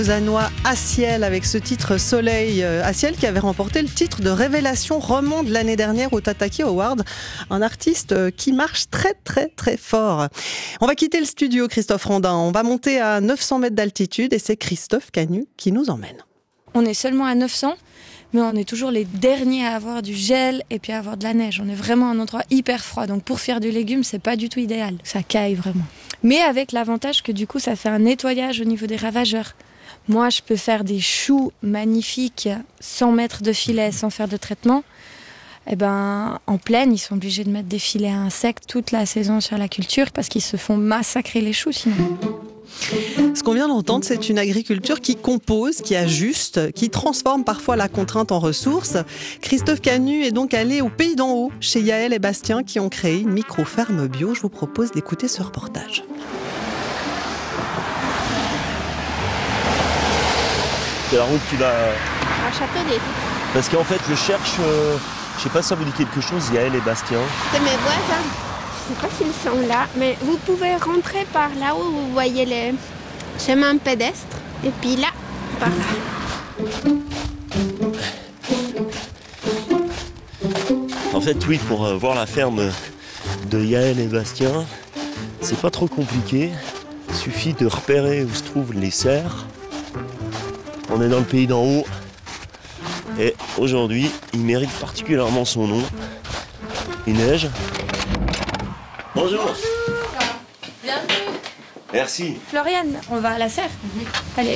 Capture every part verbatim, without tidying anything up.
Lausannois Aciel avec ce titre Soleil. Aciel qui avait remporté le titre de révélation roman de l'année dernière au Tataki Award. Un artiste qui marche très très très fort. On va quitter le studio, Christophe Rondin. On va monter à neuf cents mètres d'altitude et c'est Christophe Canu qui nous emmène. On est seulement à neuf cents, mais on est toujours les derniers à avoir du gel et puis à avoir de la neige. On est vraiment à un endroit hyper froid. Donc pour faire du légume, c'est pas du tout idéal. Ça caille vraiment. Mais avec l'avantage que du coup, ça fait un nettoyage au niveau des ravageurs. Moi, je peux faire des choux magnifiques sans mettre de filet, sans faire de traitement. Eh ben, en plaine, ils sont obligés de mettre des filets à insectes toute la saison sur la culture parce qu'ils se font massacrer les choux sinon. Ce qu'on vient d'entendre, c'est une agriculture qui compose, qui ajuste, qui transforme parfois la contrainte en ressources. Christophe Canu est donc allé au Pays d'en Haut, chez Yaël et Bastien, qui ont créé une micro-ferme bio. Je vous propose d'écouter ce reportage. C'est la route qui va... À Châteaudet. Parce qu'en fait, je cherche... Euh, je sais pas si ça vous dit quelque chose, Yaël et Bastien. C'est mes voisins. Je sais pas s'ils sont là, mais vous pouvez rentrer par là où vous voyez les chemins pédestres. Et puis là, par là. En fait, oui, pour euh, voir la ferme de Yaël et Bastien, c'est pas trop compliqué. Il suffit de repérer où se trouvent les serres. On est dans le Pays d'en Haut. Et aujourd'hui, il mérite particulièrement son nom. Il neige. Bonjour. Bonjour. Bienvenue. Merci. Floriane, on va à la serre. Mmh. Allez.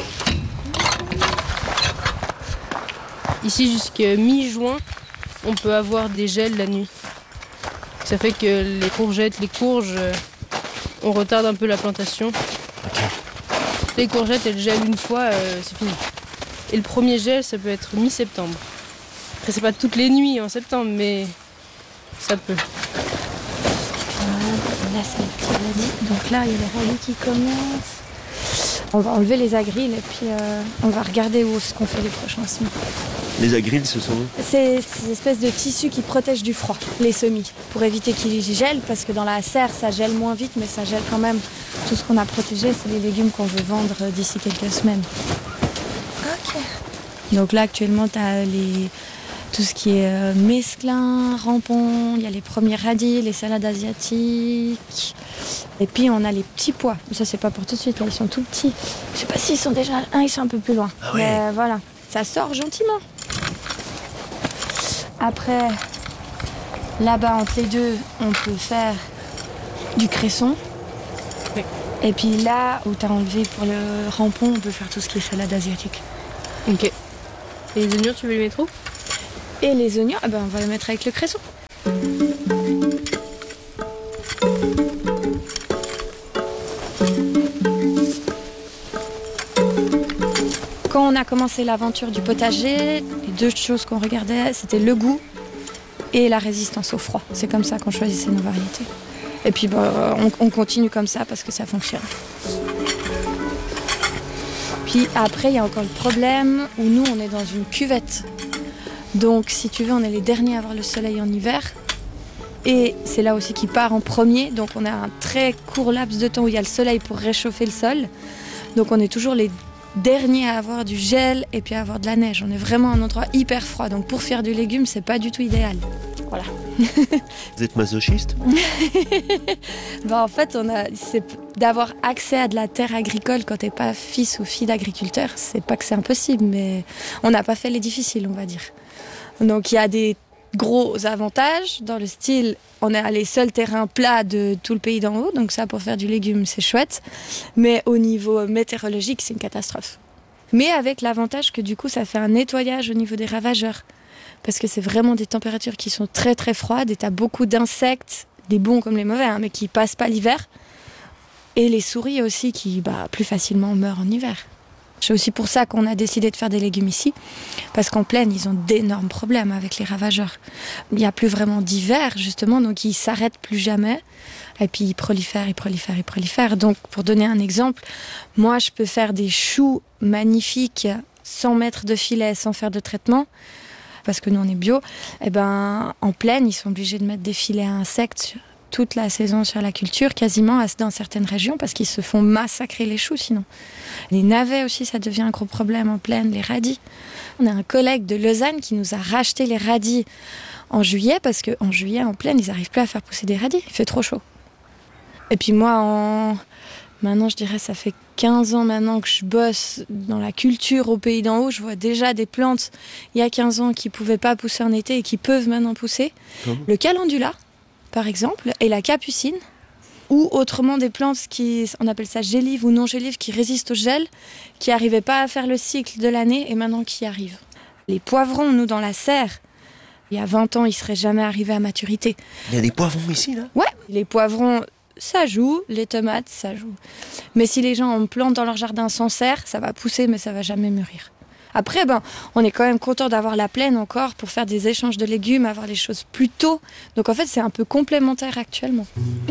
Ici, jusqu'à mi-juin, on peut avoir des gels la nuit. Ça fait que les courgettes, les courges, on retarde un peu la plantation. Okay. Les courgettes, elles gèlent une fois, euh, c'est fini. Et le premier gel, ça peut être mi-septembre. Après, c'est pas toutes les nuits en septembre, mais ça peut. Là, c'est les petits radis. Donc là, il y a les radis qui commencent. On va enlever les agrilles et puis euh, on va regarder où est-ce qu'on fait les prochains semis. Les agrilles, ce sont... C'est ces espèces de tissus qui protègent du froid, les semis, pour éviter qu'ils gèlent, parce que dans la serre, ça gèle moins vite, mais ça gèle quand même. Tout ce qu'on a protégé, c'est les légumes qu'on veut vendre d'ici quelques semaines. Ok. Donc là, actuellement, tu as les... tout ce qui est euh, mesclun, rampon, il y a les premiers radis, les salades asiatiques. Et puis on a les petits pois. Ça, c'est pas pour tout de suite, là, ils sont tout petits. Je sais pas s'ils sont déjà... Un, ils sont un peu plus loin. Ah ouais. Mais voilà, ça sort gentiment. Après, là-bas, entre les deux, on peut faire du cresson. Oui. Et puis là, où tu as enlevé pour le rampon, on peut faire tout ce qui est salade asiatique. Ok. Et les oignons, tu veux les mettre où? Et les oignons, eh ben, on va les mettre avec le cresson. Quand on a commencé l'aventure du potager, les deux choses qu'on regardait, c'était le goût et la résistance au froid. C'est comme ça qu'on choisissait nos variétés. Et puis bah, on, on continue comme ça parce que ça fonctionne. Puis après, il y a encore le problème où nous, on est dans une cuvette. Donc, si tu veux, on est les derniers à avoir le soleil en hiver. Et c'est là aussi qu'il part en premier. Donc, on a un très court laps de temps où il y a le soleil pour réchauffer le sol. Donc, on est toujours les derniers à avoir du gel et puis à avoir de la neige. On est vraiment à un endroit hyper froid. Donc, pour faire du légume, c'est pas du tout idéal. Voilà. Vous êtes masochiste? Ben, en fait, on a, c'est d'avoir accès à de la terre agricole quand t'es pas fils ou fille d'agriculteur. C'est pas que c'est impossible, mais on n'a pas fait les difficiles, on va dire. Donc il y a des gros avantages dans le style, on est à les seuls terrains plats de tout le Pays d'en Haut, donc ça pour faire du légume c'est chouette, mais au niveau météorologique c'est une catastrophe. Mais avec l'avantage que du coup ça fait un nettoyage au niveau des ravageurs, parce que c'est vraiment des températures qui sont très très froides et t'as beaucoup d'insectes, des bons comme les mauvais, hein, mais qui passent pas l'hiver, et les souris aussi qui bah, plus facilement meurent en hiver. C'est aussi pour ça qu'on a décidé de faire des légumes ici, parce qu'en plaine, ils ont d'énormes problèmes avec les ravageurs. Il n'y a plus vraiment d'hiver, justement, donc ils ne s'arrêtent plus jamais. Et puis ils prolifèrent, ils prolifèrent, ils prolifèrent. Donc, pour donner un exemple, moi, je peux faire des choux magnifiques sans mettre de filet, sans faire de traitement, parce que nous, on est bio. Et ben, en plaine, ils sont obligés de mettre des filets à insectes toute la saison sur la culture, quasiment dans certaines régions, parce qu'ils se font massacrer les choux sinon. Les navets aussi, ça devient un gros problème en plaine, les radis. On a un collègue de Lausanne qui nous a racheté les radis en juillet, parce qu'en juillet, en plaine, ils n'arrivent plus à faire pousser des radis, il fait trop chaud. Et puis moi, en... maintenant, je dirais, ça fait quinze ans maintenant que je bosse dans la culture au Pays d'en Haut. Je vois déjà des plantes, il y a quinze ans, qui ne pouvaient pas pousser en été et qui peuvent maintenant pousser. Comme le calendula, par exemple, et la capucine, ou autrement des plantes qui, on appelle ça gélives ou non gélives, qui résistent au gel, qui n'arrivaient pas à faire le cycle de l'année et maintenant qui arrivent. Les poivrons, nous, dans la serre, il y a vingt ans, ils ne seraient jamais arrivés à maturité. Il y a des poivrons ici, là ? Ouais, les poivrons... Ça joue, les tomates, ça joue. Mais si les gens en plantent dans leur jardin sans serre, ça va pousser, mais ça va jamais mûrir. Après, ben, on est quand même content d'avoir la plaine encore pour faire des échanges de légumes, avoir les choses plus tôt. Donc en fait, c'est un peu complémentaire actuellement.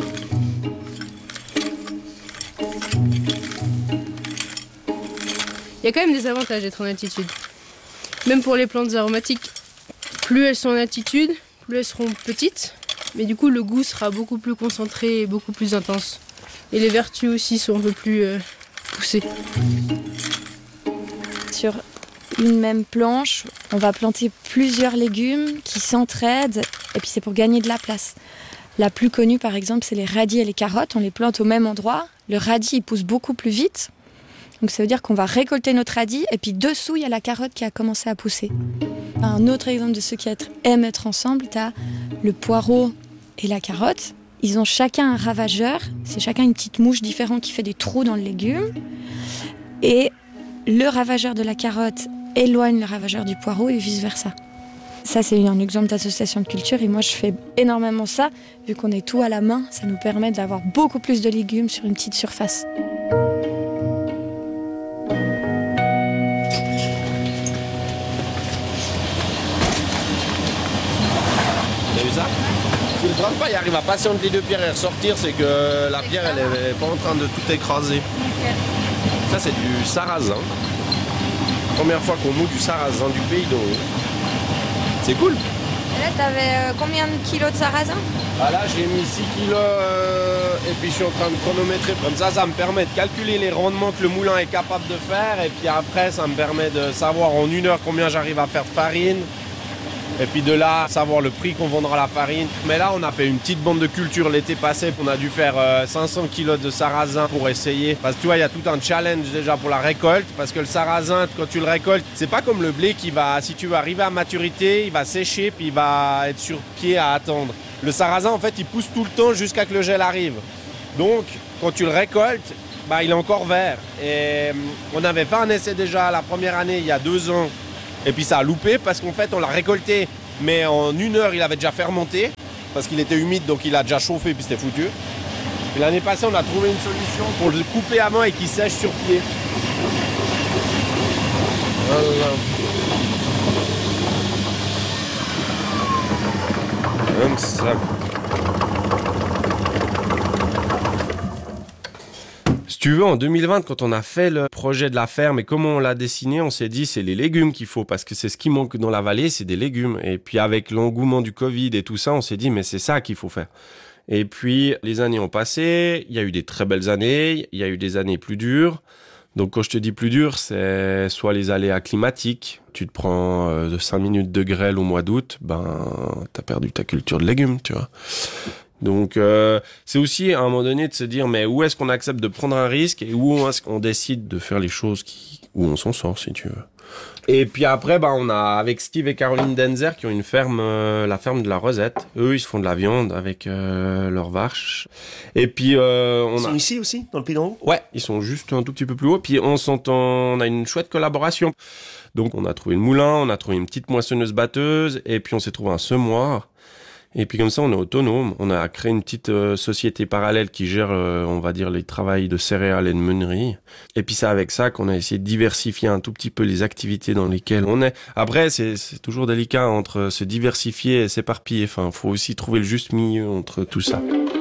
Il y a quand même des avantages d'être en altitude. Même pour les plantes aromatiques, plus elles sont en altitude, plus elles seront petites. Mais du coup, le goût sera beaucoup plus concentré et beaucoup plus intense. Et les vertus aussi sont un peu plus euh, poussées. Sur une même planche, on va planter plusieurs légumes qui s'entraident. Et puis c'est pour gagner de la place. La plus connue, par exemple, c'est les radis et les carottes. On les plante au même endroit. Le radis, il pousse beaucoup plus vite. Donc ça veut dire qu'on va récolter notre radis. Et puis dessous, il y a la carotte qui a commencé à pousser. Un autre exemple de ceux qui aiment être ensemble, tu as le poireau et la carotte. Ils ont chacun un ravageur. C'est chacun une petite mouche différente qui fait des trous dans le légume. Et le ravageur de la carotte éloigne le ravageur du poireau et vice-versa. Ça, c'est un exemple d'association de culture. Et moi, je fais énormément ça. Vu qu'on est tout à la main, ça nous permet d'avoir beaucoup plus de légumes sur une petite surface. Ça. Si le trente pas, il arrive à passer entre les deux pierres et ressortir, c'est que la pierre elle est pas en train de tout écraser. Ça c'est du sarrasin. Première fois qu'on moue du sarrasin du Pays d'en Haut. C'est cool. Et là t'avais euh, combien de kilos de sarrasin ? Ah là j'ai mis six kilos euh, et puis je suis en train de chronométrer. Comme ça, ça me permet de calculer les rendements que le moulin est capable de faire. Et puis après ça me permet de savoir en une heure combien j'arrive à faire de farine. Et puis de là, savoir le prix qu'on vendra la farine. Mais là, on a fait une petite bande de culture l'été passé. On a dû faire euh, cinq cents kilos de sarrasin pour essayer. Parce que tu vois, il y a tout un challenge déjà pour la récolte. Parce que le sarrasin, quand tu le récoltes, c'est pas comme le blé qui va, si tu veux arriver à maturité, il va sécher puis il va être sur pied à attendre. Le sarrasin, en fait, il pousse tout le temps jusqu'à que le gel arrive. Donc, quand tu le récoltes, bah, il est encore vert. Et on avait fait un essai déjà la première année, il y a deux ans. Et puis ça a loupé parce qu'en fait on l'a récolté, mais en une heure il avait déjà fermenté, parce qu'il était humide donc il a déjà chauffé puis c'était foutu. Et l'année passée on a trouvé une solution pour le couper à main et qu'il sèche sur pied. Voilà. Comme ça. Si tu veux, en deux mille vingt, quand on a fait le projet de la ferme et comment on l'a dessiné, on s'est dit c'est les légumes qu'il faut parce que c'est ce qui manque dans la vallée, c'est des légumes. Et puis avec l'engouement du Covid et tout ça, on s'est dit mais c'est ça qu'il faut faire. Et puis les années ont passé, il y a eu des très belles années, il y a eu des années plus dures. Donc quand je te dis plus dur, c'est soit les aléas climatiques, tu te prends euh, cinq minutes de grêle au mois d'août, ben t'as perdu ta culture de légumes, tu vois. Donc euh, c'est aussi à un moment donné de se dire mais où est-ce qu'on accepte de prendre un risque et où est-ce qu'on décide de faire les choses qui, où on s'en sort si tu veux. Et puis après bah on a avec Steve et Caroline Denzer qui ont une ferme, euh, la ferme de la Rosette. Eux ils se font de la viande avec euh, leurs vaches. Et puis euh, on ils a... sont ici aussi dans le Pays d'en Haut. Ouais, ils sont juste un tout petit peu plus haut. Puis on s'entend, on a une chouette collaboration. Donc on a trouvé le moulin, on a trouvé une petite moissonneuse batteuse et puis on s'est trouvé un semoir. Et puis comme ça, on est autonome. On a créé une petite euh, société parallèle qui gère, euh, on va dire, les travails de céréales et de meunerie. Et puis c'est avec ça qu'on a essayé de diversifier un tout petit peu les activités dans lesquelles on est. Après, c'est, c'est toujours délicat entre se diversifier et s'éparpiller. Enfin, faut aussi trouver le juste milieu entre tout ça.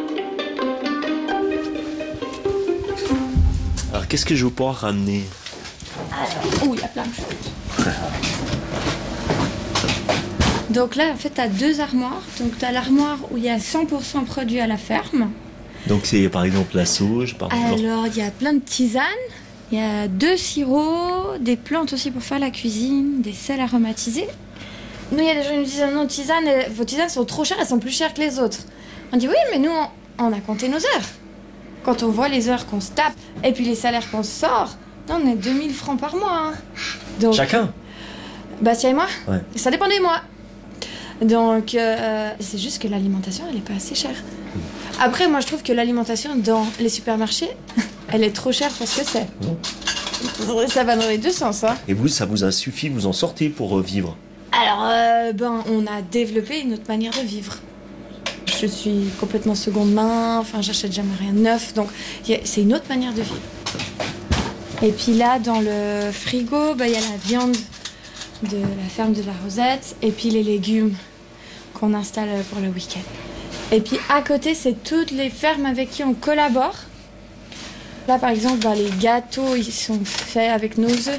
Alors, qu'est-ce que je vais pouvoir ramener ? Alors, oh, il y a plein de choses. Donc là, en fait, tu as deux armoires. Donc tu as l'armoire où il y a cent pour cent produits à la ferme. Donc c'est par exemple la sauge, par exemple. Alors il y a plein de tisanes, il y a deux sirops, des plantes aussi pour faire la cuisine, des sels aromatisés. Nous, il y a des gens qui nous disent non, tisanes, vos tisanes sont trop chères, elles sont plus chères que les autres. On dit oui, mais nous, on, on a compté nos heures. Quand on voit les heures qu'on se tape et puis les salaires qu'on sort, on est deux mille francs par mois. Hein. Donc, chacun Bastien et moi ouais. Ça dépend des mois. Donc, euh, c'est juste que l'alimentation, elle n'est pas assez chère. Après, moi, je trouve que l'alimentation dans les supermarchés, elle est trop chère pour ce que c'est. Mmh. Ça va dans les deux sens. Hein. Et vous, ça vous a suffi, vous en sortez pour euh, vivre? Alors, euh, ben, on a développé une autre manière de vivre. Je suis complètement seconde main, enfin, j'achète jamais rien de neuf, donc a, c'est une autre manière de vivre. Et puis là, dans le frigo, ben, y a la viande de la ferme de la Rosette, et puis les légumes qu'on installe pour le week-end. Et puis à côté, c'est toutes les fermes avec qui on collabore. Là, par exemple, ben, les gâteaux, ils sont faits avec nos œufs.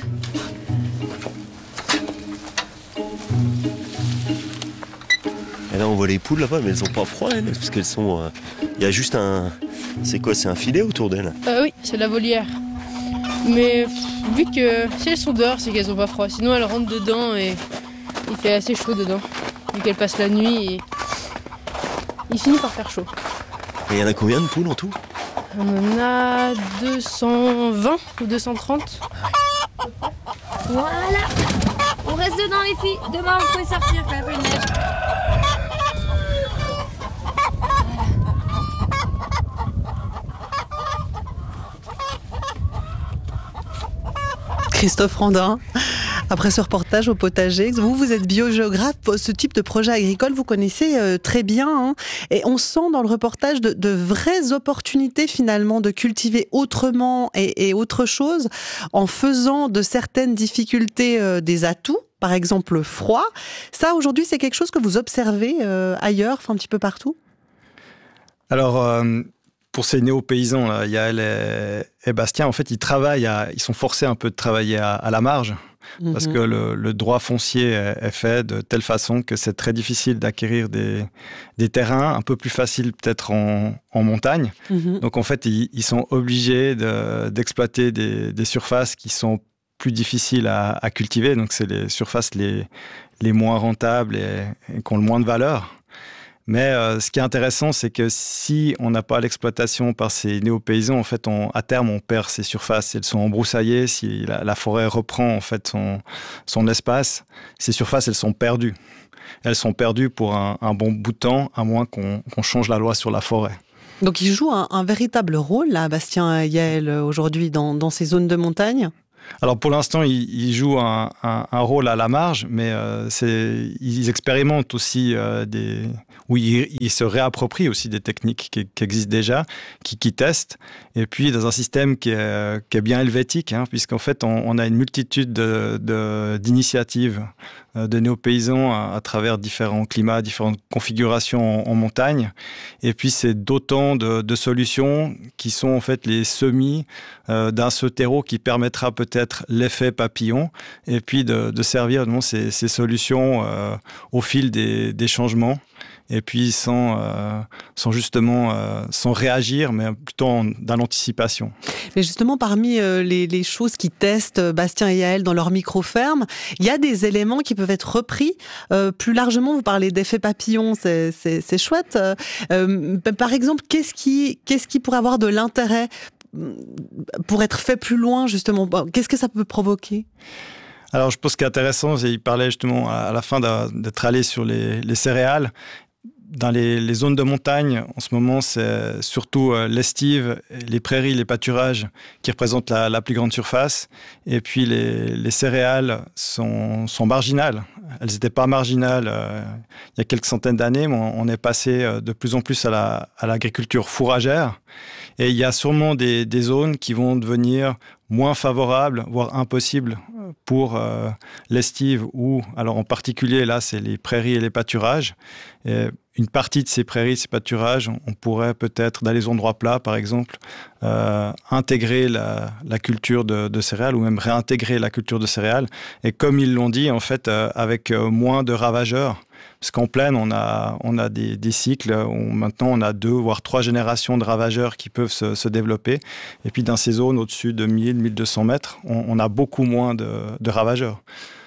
Et là, on voit les poules là-bas, mais elles n'ont pas froid, elles, parce qu'elles sont... Il euh, y a juste un... C'est quoi, c'est un filet autour d'elles? euh, Oui, c'est la volière. Mais pff, vu que si elles sont dehors, c'est qu'elles n'ont pas froid. Sinon, elles rentrent dedans et il fait assez chaud dedans. Vu qu'elles passent la nuit et il finit par faire chaud. Et il y en a combien de poules en tout? On en a deux cent vingt ou deux cent trente. Voilà. On reste dedans les filles. Demain vous pouvez sortir quand il y a pas de neige. Christophe Randin, après ce reportage au potager, vous, vous êtes biogéographe, ce type de projet agricole, vous connaissez euh, très bien. Hein, et on sent dans le reportage de, de vraies opportunités finalement de cultiver autrement et, et autre chose en faisant de certaines difficultés euh, des atouts. Par exemple, le froid. Ça, aujourd'hui, c'est quelque chose que vous observez euh, ailleurs, enfin un petit peu partout? Alors, euh, pour ces néo-paysans, là, Yael et, et Bastien, en fait, ils travaillent, à, ils sont forcés un peu de travailler à, à la marge, mmh. parce que le, le droit foncier est, est fait de telle façon que c'est très difficile d'acquérir des, des terrains, un peu plus facile peut-être en, en montagne. Mmh. Donc, en fait, ils, ils sont obligés de, d'exploiter des, des surfaces qui sont plus difficiles à, à cultiver, donc c'est les surfaces les, les moins rentables et, et qui ont le moins de valeur. Mais euh, ce qui est intéressant, c'est que si on n'a pas l'exploitation par ces néo-paysans, en fait, on, à terme, on perd ces surfaces. Elles sont embroussaillées. Si la, la forêt reprend en fait son, son espace, ces surfaces, elles sont perdues. Elles sont perdues pour un, un bon bout de temps, à moins qu'on, qu'on change la loi sur la forêt. Donc, ils jouent un, un véritable rôle, là, Bastien et Yael, aujourd'hui, dans, dans ces zones de montagne? Alors pour l'instant, ils, ils jouent un, un, un rôle à la marge, mais euh, c'est, ils expérimentent aussi euh, des... où ils, ils se réapproprient aussi des techniques qui, qui existent déjà, qui, qui testent, et puis dans un système qui est, qui est bien helvétique, hein, puisqu'en fait on, on a une multitude de, de, d'initiatives de néo-paysans à, à travers différents climats, différentes configurations en, en montagne, et puis c'est d'autant de, de solutions qui sont en fait les semis euh, d'un ce terreau qui permettra peut-être être l'effet papillon, et puis de, de servir non, ces, ces solutions euh, au fil des, des changements, et puis sans, euh, sans justement euh, sans réagir, mais plutôt en, dans l'anticipation. Mais justement, parmi euh, les, les choses qui testent Bastien et Yael dans leur micro-ferme, il y a des éléments qui peuvent être repris. Euh, plus largement, vous parlez d'effet papillon, c'est, c'est, c'est chouette. Euh, par exemple, qu'est-ce qui, qu'est-ce qui pourrait avoir de l'intérêt pour être fait plus loin, justement? Qu'est-ce que ça peut provoquer? Alors, je pense ce qui est intéressant, c'est qu'il parlait justement à la fin d'être allé sur les, les céréales. Dans les, les zones de montagne, en ce moment, c'est surtout euh, l'estive, les prairies, les pâturages qui représentent la, la plus grande surface. Et puis, les, les céréales sont, sont marginales. Elles n'étaient pas marginales euh, il y a quelques centaines d'années, mais on, on est passé euh, de plus en plus à, la, à l'agriculture fourragère. Et il y a sûrement des, des zones qui vont devenir moins favorables, voire impossibles pour euh, l'estive, ou, alors en particulier, là, c'est les prairies et les pâturages. Et, une partie de ces prairies, ces pâturages, on pourrait peut-être, dans les endroits plats par exemple, euh, intégrer la, la culture de, de céréales ou même réintégrer la culture de céréales. Et comme ils l'ont dit, en fait, euh, avec euh, moins de ravageurs, parce qu'en plaine, on a, on a des, des cycles où maintenant on a deux voire trois générations de ravageurs qui peuvent se, se développer. Et puis dans ces zones au-dessus de mille, mille deux cents mètres, on, on a beaucoup moins de, de ravageurs.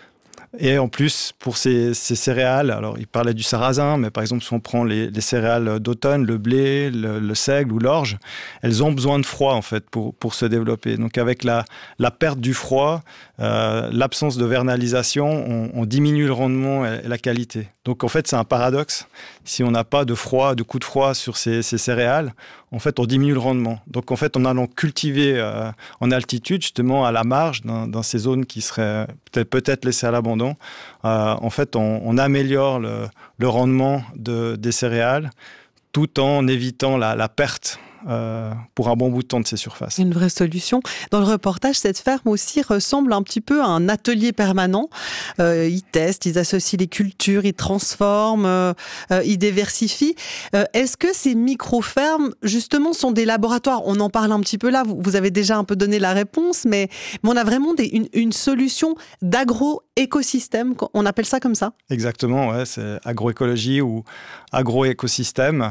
Et en plus, pour ces, ces céréales, alors il parlait du sarrasin, mais par exemple, si on prend les, les céréales d'automne, le blé, le, le seigle ou l'orge, elles ont besoin de froid en fait pour, pour se développer. Donc avec la, la perte du froid, euh, l'absence de vernalisation, on, on diminue le rendement et la qualité. Donc en fait, c'est un paradoxe. Si on n'a pas de froid, de coup de froid sur ces, ces céréales, en fait, on diminue le rendement. Donc en fait, en allant cultiver euh, en altitude, justement à la marge, dans, dans ces zones qui seraient peut-être, peut-être laissées à l'abandon, euh, en fait, on, on améliore le, le rendement de, des céréales tout en évitant la, la perte Euh, pour un bon bout de temps de ces surfaces. Une vraie solution. Dans le reportage, cette ferme aussi ressemble un petit peu à un atelier permanent. Euh, ils testent, ils associent les cultures, ils transforment, euh, euh, ils diversifient. Euh, est-ce que ces micro-fermes, justement, sont des laboratoires ? On en parle un petit peu là, vous, vous avez déjà un peu donné la réponse, mais, mais on a vraiment des, une, une solution d'agro-écosystème, on appelle ça comme ça ? Exactement, ouais, c'est agroécologie ou agro-écosystème.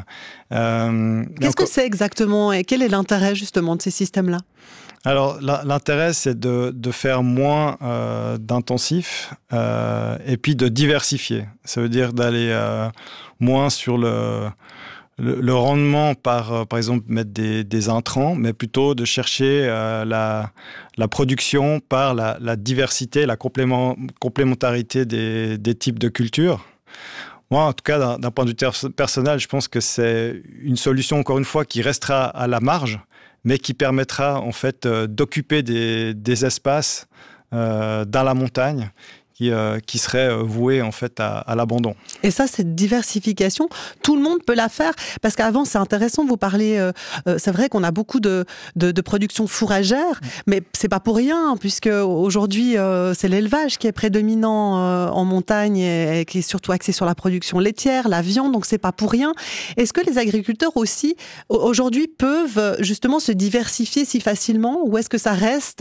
Euh, Qu'est-ce encore... que c'est exactement et quel est l'intérêt justement de ces systèmes-là ? Alors l'intérêt c'est de, de faire moins euh, d'intensif euh, et puis de diversifier. Ça veut dire d'aller euh, moins sur le, le, le rendement par, euh, par exemple mettre des, des intrants, mais plutôt de chercher euh, la, la production par la, la diversité, la complément, complémentarité des, des types de cultures. Moi, en tout cas, d'un, d'un point de vue personnel, je pense que c'est une solution, encore une fois, qui restera à la marge, mais qui permettra, en fait, euh, d'occuper des, des espaces euh, dans la montagne qui, euh, qui seraient voués, en fait, à, à l'abandon. Et ça, cette diversification, tout le monde peut la faire. Parce qu'avant, c'est intéressant, vous parlez... Euh, euh, c'est vrai qu'on a beaucoup de, de, de production fourragère, mais c'est pas pour rien, puisque aujourd'hui, euh, c'est l'élevage qui est prédominant euh, en montagne et, et qui est surtout axé sur la production laitière, la viande, donc c'est pas pour rien. Est-ce que les agriculteurs aussi, aujourd'hui, peuvent justement se diversifier si facilement, ou est-ce que ça reste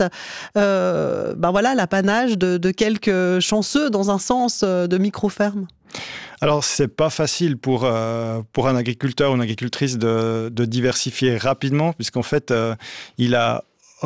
euh, ben voilà, l'apanage de, de quelques chanceux, dans un sens, de micro-ferme ? Alors, c'est pas facile pour, euh, pour un agriculteur ou une agricultrice de, de diversifier rapidement, puisqu'en fait, euh, il a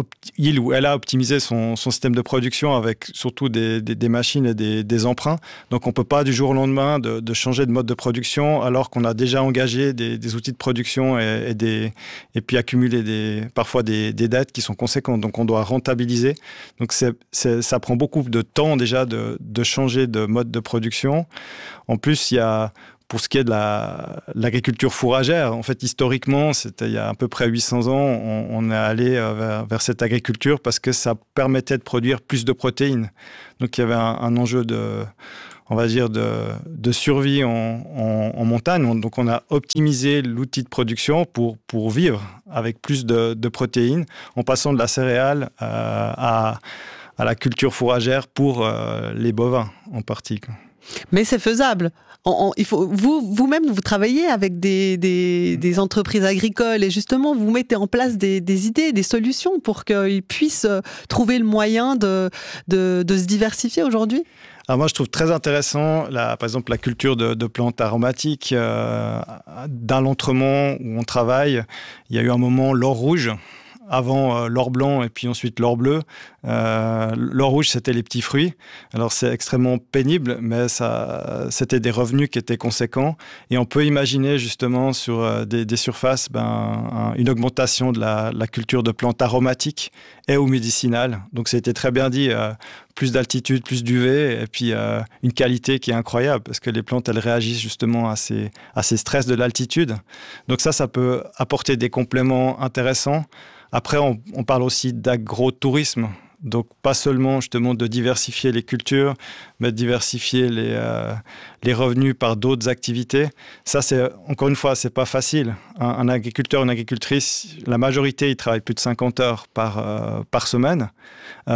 il ou elle a optimisé son, son système de production avec surtout des, des, des machines et des, des emprunts. Donc, on ne peut pas du jour au lendemain de, de changer de mode de production alors qu'on a déjà engagé des, des outils de production et, et, des, et puis accumulé des, parfois des, des dettes qui sont conséquentes. Donc, on doit rentabiliser. Donc, c'est, c'est, ça prend beaucoup de temps déjà de, de changer de mode de production. En plus, il y a... Pour ce qui est de la, l'agriculture fourragère, en fait, historiquement, c'était il y a à peu près huit cents ans, on, on est allé vers, vers cette agriculture parce que ça permettait de produire plus de protéines. Donc, il y avait un, un enjeu de, on va dire, de, de survie en, en, en montagne. Donc, on a optimisé l'outil de production pour, pour vivre avec plus de, de protéines en passant de la céréale euh, à, à la culture fourragère pour euh, les bovins en particulier. Mais c'est faisable. On, on, il faut, vous, vous-même, vous travaillez avec des, des, des entreprises agricoles et justement, vous mettez en place des, des idées, des solutions pour qu'ils puissent trouver le moyen de, de, de se diversifier aujourd'hui. Alors moi, je trouve très intéressant, la, par exemple, la culture de, de plantes aromatiques. Euh, dans l'Entremont où on travaille, il y a eu un moment l'or rouge. Avant euh, l'or blanc et puis ensuite l'or bleu. Euh, l'or rouge, c'était les petits fruits. Alors, c'est extrêmement pénible, mais ça, c'était des revenus qui étaient conséquents. Et on peut imaginer justement sur euh, des, des surfaces ben, un, une augmentation de la, la culture de plantes aromatiques et ou médicinales. Donc, ça a été très bien dit, euh, plus d'altitude, plus d'U V et puis euh, une qualité qui est incroyable parce que les plantes, elles réagissent justement à ces, à ces stress de l'altitude. Donc ça, ça peut apporter des compléments intéressants. Après, on, on parle aussi d'agro-tourisme. Donc, pas seulement justement de diversifier les cultures, mais de diversifier les, euh, les revenus par d'autres activités. Ça, c'est, encore une fois, c'est pas facile. Un, un agriculteur, une agricultrice, la majorité, ils travaillent plus de cinquante heures par, euh, par semaine. Euh,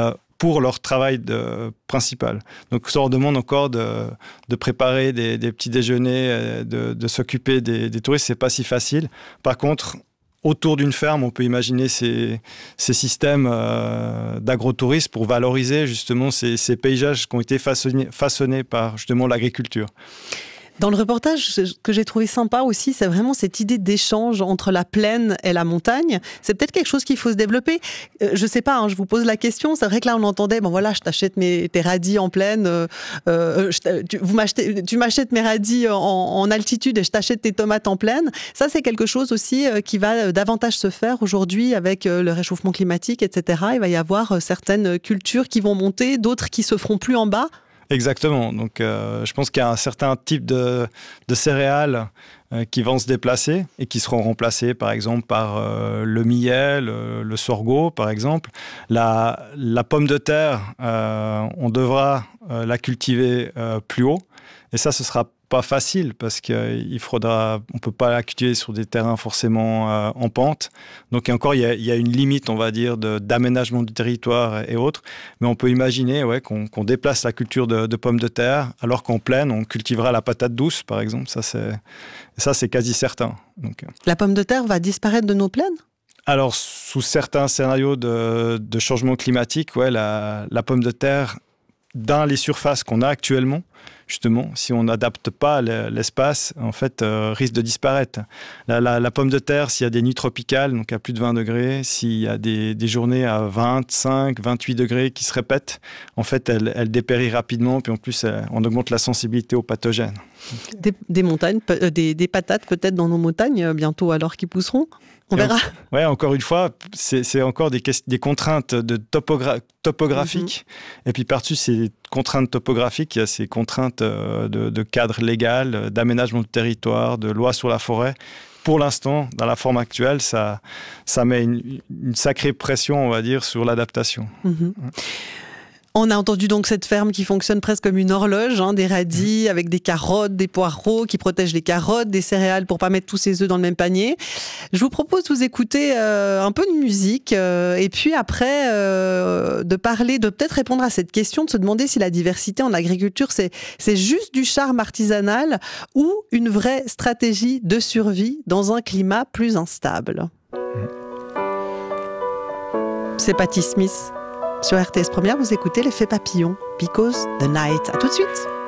pour leur travail de, principal. Donc ça leur demande encore de, de préparer des, des petits déjeuners, de, de s'occuper des, des touristes, c'est pas si facile. Par contre, autour d'une ferme, on peut imaginer ces, ces systèmes euh, d'agrotourisme pour valoriser justement ces, ces paysages qui ont été façonnés, façonnés par justement l'agriculture. Dans le reportage, ce que j'ai trouvé sympa aussi, c'est vraiment cette idée d'échange entre la plaine et la montagne. C'est peut-être quelque chose qu'il faut se développer. Euh, je sais pas, hein, je vous pose la question. C'est vrai que là, on entendait, bon voilà, je t'achète mes, tes radis en plaine, euh, euh, je, tu, vous m'achetez, tu m'achètes mes radis en, en altitude et je t'achète tes tomates en plaine. Ça, c'est quelque chose aussi euh, qui va davantage se faire aujourd'hui avec euh, le réchauffement climatique, et cetera. Il va y avoir euh, certaines cultures qui vont monter, d'autres qui se feront plus en bas. Exactement. Donc, euh, je pense qu'il y a un certain type de, de céréales euh, qui vont se déplacer et qui seront remplacées, par exemple, par euh, le millet, le, le sorgho, par exemple. La, la pomme de terre, euh, on devra euh, la cultiver euh, plus haut. Et ça, ce sera pas facile parce qu'il faudra, on peut pas la cultiver sur des terrains forcément euh, en pente. Donc encore, il y a, il y a une limite, on va dire, de, d'aménagement du territoire et autres. Mais on peut imaginer ouais, qu'on, qu'on déplace la culture de, de pommes de terre, alors qu'en plaine, on cultivera la patate douce, par exemple. Ça, c'est, ça, c'est quasi certain. Donc, la pomme de terre va disparaître de nos plaines ? Alors, sous certains scénarios de, de changement climatique, ouais, la, la pomme de terre, dans les surfaces qu'on a actuellement, justement, si on n'adapte pas l'espace, en fait, euh, risque de disparaître. La, la, la pomme de terre, s'il y a des nuits tropicales, donc à plus de vingt degrés, s'il y a des, des journées à vingt-cinq, vingt-huit degrés qui se répètent, en fait, elle, elle dépérit rapidement, puis en plus, elle, on augmente la sensibilité aux pathogènes. Des, des montagnes, euh, des, des patates peut-être dans nos montagnes, bientôt alors qui pousseront. On verra. Oui, encore une fois, c'est, c'est encore des, des contraintes de topogra- topographiques. Mm-hmm. Et puis par-dessus ces contraintes topographiques, il y a ces contraintes de, de cadre légal, d'aménagement de territoire, de loi sur la forêt. Pour l'instant, dans la forme actuelle, ça, ça met une, une sacrée pression, on va dire, sur l'adaptation. Mm-hmm. On a entendu donc cette ferme qui fonctionne presque comme une horloge, hein, des radis avec des carottes, des poireaux qui protègent les carottes, des céréales pour pas mettre tous ses œufs dans le même panier. Je vous propose de vous écouter euh, un peu de musique euh, et puis après euh, de parler, de peut-être répondre à cette question, de se demander si la diversité en agriculture c'est, c'est juste du charme artisanal ou une vraie stratégie de survie dans un climat plus instable. C'est Patti Smith. Sur R T S Première, vous écoutez l'effet papillon, Because the Night. À tout de suite.